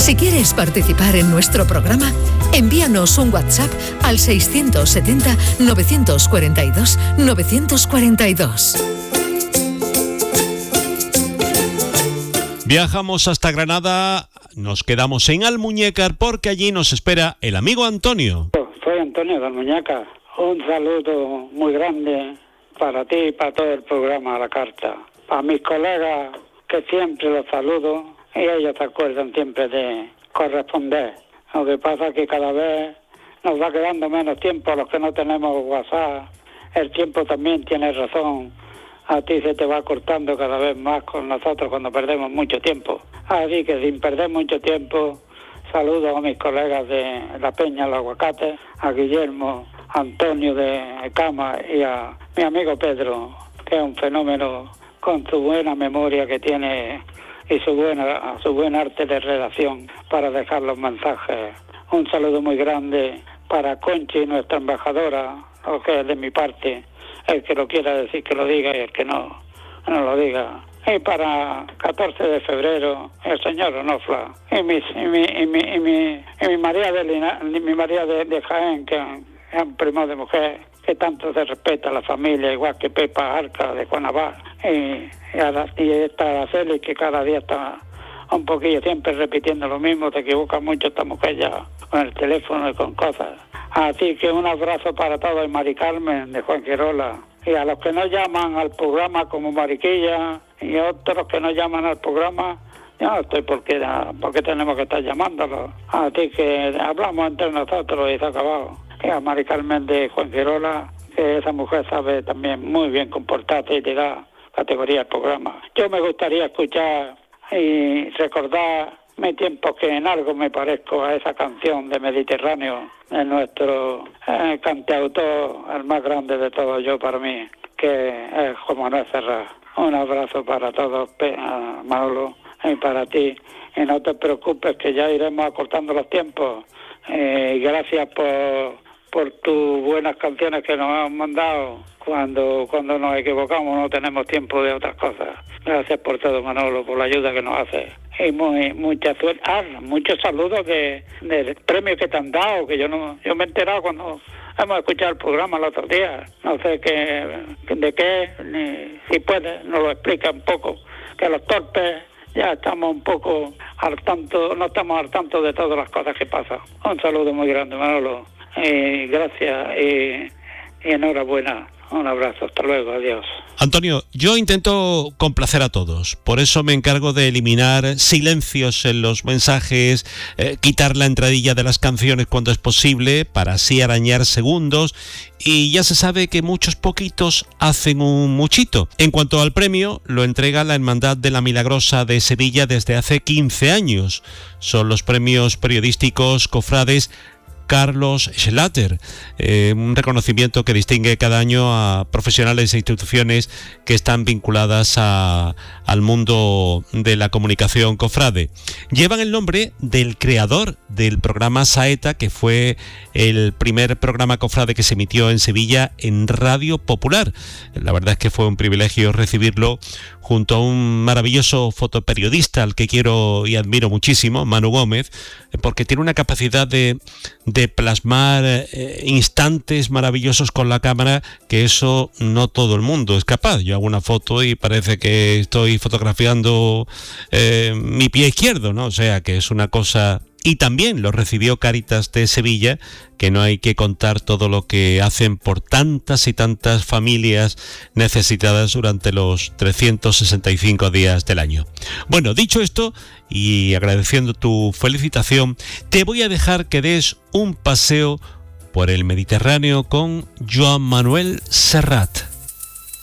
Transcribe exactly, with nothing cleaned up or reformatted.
Si quieres participar en nuestro programa, envíanos un WhatsApp al seiscientos setenta, novecientos cuarenta y dos, novecientos cuarenta y dos. Viajamos hasta Granada, nos quedamos en Almuñécar porque allí nos espera el amigo Antonio. Soy Antonio de Almuñécar. Un saludo muy grande para ti y para todo el programa La Carta. Para mis colegas, que siempre los saludo y ellos se acuerdan siempre de corresponder. Lo que pasa es que cada vez nos va quedando menos tiempo a los que no tenemos WhatsApp. El tiempo también tiene razón. A ti se te va cortando cada vez más con nosotros cuando perdemos mucho tiempo. Así que sin perder mucho tiempo, saludo a mis colegas de La Peña, El Aguacate, a Guillermo, Antonio de Cama y a mi amigo Pedro, que es un fenómeno con su buena memoria que tiene y su buena su buen arte de redacción para dejar los mensajes. Un saludo muy grande para Conchi, nuestra embajadora, lo que es de mi parte. El que lo quiera decir que lo diga y el que no, no lo diga. Y para catorce de febrero, el señor Onofla y mi, y mi, y mi, y mi, y mi María, de, Lina, mi María de, de Jaén, que es un primo de mujer, que tanto se respeta a la familia, igual que Pepa Arca de Cuanavar. Y, y, a la, y esta Araceli, que cada día está un poquillo siempre repitiendo lo mismo, te equivocas mucho esta mujer ya con el teléfono y con cosas. Así que un abrazo para todos, y Mari Carmen de Juan Quirola. Y a los que no llaman al programa como Mariquilla y otros que no llaman al programa, yo no estoy porque, porque tenemos que estar llamándolos. Así que hablamos entre nosotros y se ha acabado. Y a Mari Carmen de Juan Quirola, que esa mujer sabe también muy bien comportarse y te da categoría al programa. Yo me gustaría escuchar y recordar mi tiempo, que en algo me parezco a esa canción de Mediterráneo de nuestro eh, cantautor, el más grande de todos yo para mí, que es Juan Manuel Serrat. Un abrazo para todos, Manolo, y para ti. Y no te preocupes que ya iremos acortando los tiempos. Eh, gracias por, por tus buenas canciones que nos han mandado. Cuando, cuando nos equivocamos no tenemos tiempo de otras cosas. Gracias por todo, Manolo, por la ayuda que nos hace. Y muy, mucha suerte. Ah, muchos saludos que, del premio que te han dado, que yo no yo me he enterado cuando hemos escuchado el programa el otro día. No sé qué, de qué, ni si puede, nos lo explica un poco. Que los torpes ya estamos un poco al tanto, no estamos al tanto de todas las cosas que pasan. Un saludo muy grande, Manolo. Y gracias y, y enhorabuena. Un abrazo, hasta luego, adiós. Antonio, yo intento complacer a todos, por eso me encargo de eliminar silencios en los mensajes, eh, quitar la entradilla de las canciones cuando es posible, para así arañar segundos, y ya se sabe que muchos poquitos hacen un muchito. En cuanto al premio, lo entrega la Hermandad de la Milagrosa de Sevilla desde hace quince años. Son los premios periodísticos cofrades Carlos Schlatter, eh, un reconocimiento que distingue cada año a profesionales e instituciones que están vinculadas a, al mundo de la comunicación cofrade. Llevan el nombre del creador del programa Saeta, que fue el primer programa cofrade que se emitió en Sevilla en Radio Popular. La verdad es que fue un privilegio recibirlo junto a un maravilloso fotoperiodista al que quiero y admiro muchísimo, Manu Gómez, porque tiene una capacidad de de plasmar eh, instantes maravillosos con la cámara, que eso no todo el mundo es capaz. Yo hago una foto y parece que estoy fotografiando eh, mi pie izquierdo, ¿no? O sea, que es una cosa... Y también lo recibió Cáritas de Sevilla, que no hay que contar todo lo que hacen por tantas y tantas familias necesitadas durante los trescientos sesenta y cinco días del año. Bueno, dicho esto, y agradeciendo tu felicitación, te voy a dejar que des un paseo por el Mediterráneo con Joan Manuel Serrat.